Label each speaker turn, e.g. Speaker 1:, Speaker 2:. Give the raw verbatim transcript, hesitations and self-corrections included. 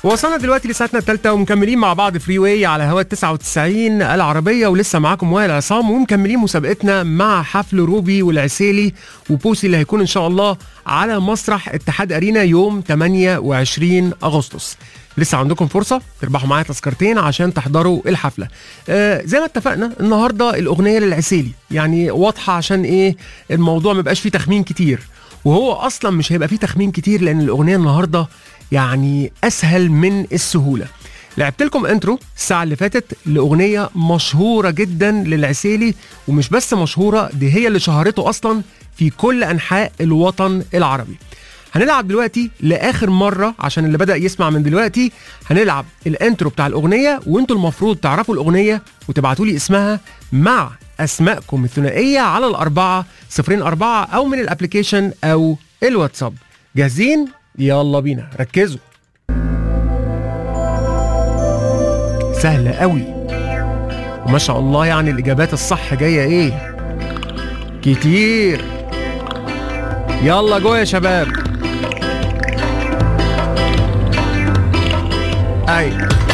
Speaker 1: وصلنا دلوقتي لساعتنا الثالثة ومكملين مع بعض فري واي على هوا تسعة وتسعين العربية، ولسه معاكم وائل عصام ومكملين مسابقتنا مع حفل روبي والعسيلي وبوسي اللي هيكون ان شاء الله على مسرح اتحاد ارينا يوم ثمانية وعشرين أغسطس. لسه عندكم فرصة تربحوا معايا تذكرتين عشان تحضروا الحفلة. آه زي ما اتفقنا النهاردة الأغنية للعسيلي، يعني واضحة عشان ايه الموضوع مبقاش فيه تخمين كتير، وهو اصلا مش هيبقى فيه تخمين كتير لان الأغنية النهاردة يعني اسهل من السهولة. لعبت لكم انترو الساعة اللي فاتت لأغنية مشهورة جدا للعسيلي، ومش بس مشهورة، دي هي اللي شهرته اصلا في كل انحاء الوطن العربي. هنلعب دلوقتي لآخر مرة عشان اللي بدأ يسمع من دلوقتي، هنلعب الانترو بتاع الأغنية وانتوا المفروض تعرفوا الأغنية وتبعتوا لي اسمها مع أسماءكم الثنائية على الأربعة صفرين أربعة أو من الابليكيشن أو الواتساب. جاهزين؟ يلا بينا، ركزوا. سهلة قوي وما شاء الله، يعني الإجابات الصح جاية ايه كتير. يلا جو يا شباب. اي